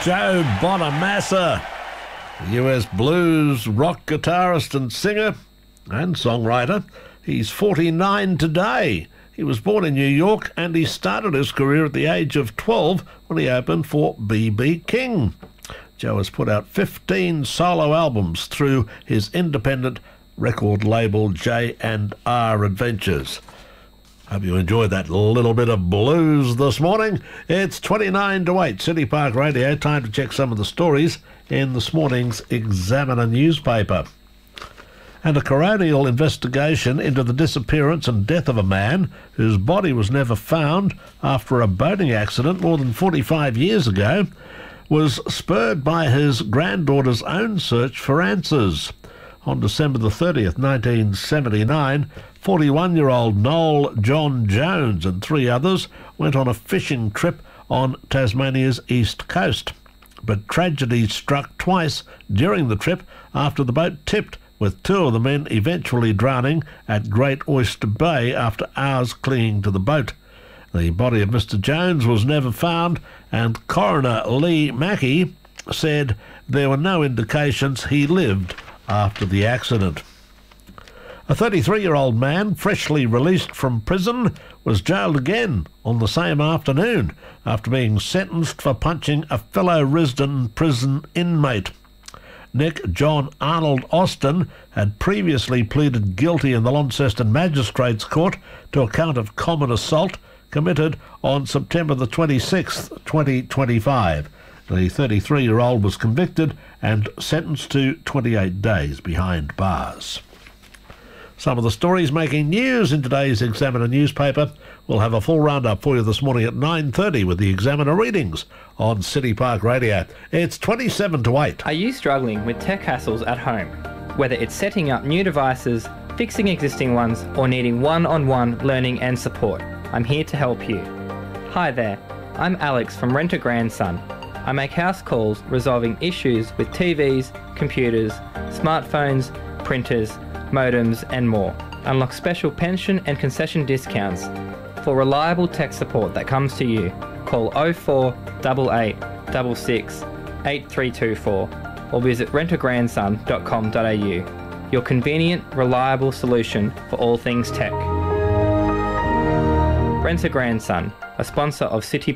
Joe Bonamassa, US blues rock guitarist and singer and songwriter. He's 49 today. He was born in New York and he started his career at the age of 12 when he opened for B.B. King. Joe has put out 15 solo albums through his independent record label J&R Adventures. Hope you enjoyed that little bit of blues this morning. It's 29 to 8, City Park Radio. Time to check some of the stories in this morning's Examiner newspaper. And a coronial investigation into the disappearance and death of a man whose body was never found after a boating accident more than 45 years ago was spurred by his granddaughter's own search for answers. On December the 30th, 1979, 41-year-old Noel John Jones and three others went on a fishing trip on Tasmania's east coast. But tragedy struck twice during the trip after the boat tipped, with two of the men eventually drowning at Great Oyster Bay after hours clinging to the boat. The body of Mr. Jones was never found, and coroner Lee Mackey said there were no indications he lived after the accident. A 33-year-old man, freshly released from prison, was jailed again on the same afternoon after being sentenced for punching a fellow Risdon prison inmate. Nick John Arnold Austin had previously pleaded guilty in the Launceston Magistrates Court to a count of common assault committed on September the 26th, 2025. The 33-year-old was convicted and sentenced to 28 days behind bars. Some of the stories making news in today's Examiner newspaper. We'll have a full roundup for you this morning at 9:30 with the Examiner readings on City Park Radio. It's 27 to 8. Are you struggling with tech hassles at home? Whether it's setting up new devices, fixing existing ones, or needing one-on-one learning and support, I'm here to help you. Hi there, I'm Alex from Rent a Grandson. I make house calls resolving issues with TVs, computers, smartphones, printers, modems and more. Unlock special pension and concession discounts. For reliable tech support that comes to you, call 0488 66 8324 or visit rentagrandson.com.au. Your convenient, reliable solution for all things tech. Rent a Grandson, a sponsor of City